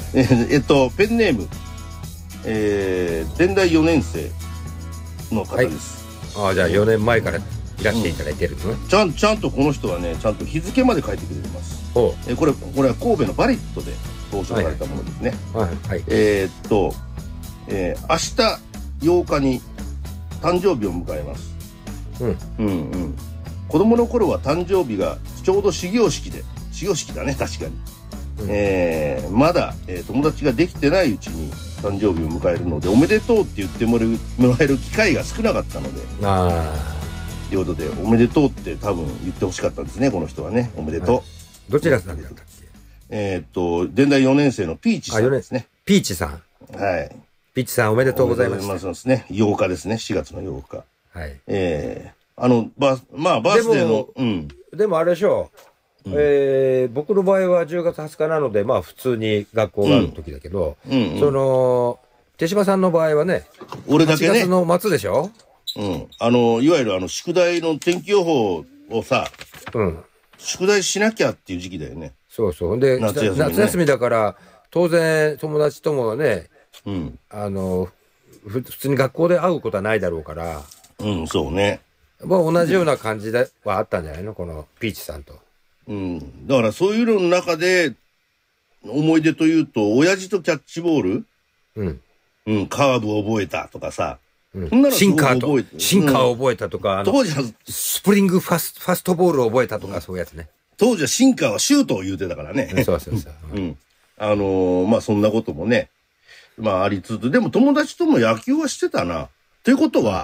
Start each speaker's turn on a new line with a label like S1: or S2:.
S1: ペンネーム、電大4年生の方です。
S2: はい、じゃあ4年前からいらしていただいてるのね、
S1: ちゃんとこの人はね、ちゃんと日付まで書いてくれてます。これは神戸のバリットで投書されたものですね。明日8日に誕生日を迎えます。子供の頃は誕生日がちょうど始業式だね、確かに。まだ、友達ができてないうちに誕生日を迎えるので、おめでとうって言ってもらえる機会が少なかったので、ということで、おめでとうって多分言ってほしかったんですね、この人はね。おめでとう。はい、
S2: どちらさんだったっ
S1: け？電大4年生のピーチさんですね。
S2: ピーチさん。
S1: はい。
S2: ピーチさんおめでとうございます。
S1: おめでとうございますね。8日ですね、4月の8日。
S2: はい。
S1: バースデーの、
S2: でもあれでしょう。僕の場合は10月20日なので、まあ普通に学校がある時だけど、手島さんの場合はね、
S1: 俺だけね。
S2: 8月の末でしょ？
S1: いわゆる宿題の天気予報をさ、宿題しなきゃっていう時期だよね。
S2: そうそう。で、夏休みだから、当然友達ともね、普通に学校で会うことはないだろうから。
S1: そうね。
S2: まあ同じような感じではあったんじゃないの？このピーチさんと。
S1: だからそういうのの中で、思い出というと、親父とキャッチボール、カーブを覚えたとかさ、
S2: シンカーを覚えたとか、
S1: 当時は
S2: スプリングファストボールを覚えたとか、そういうやつね。
S1: 当時はシンカーはシュートを言うてたからね。
S2: そう。
S1: まあそんなこともね、ありつつ、でも友達とも野球はしてたな。ということは、